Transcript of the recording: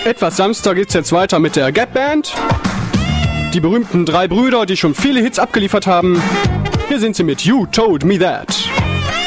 Etwas sanfter geht's jetzt weiter mit der Gap Band. Die berühmten 3 Brüder, die schon viele Hits abgeliefert haben. Hier sind sie mit You Told Me That.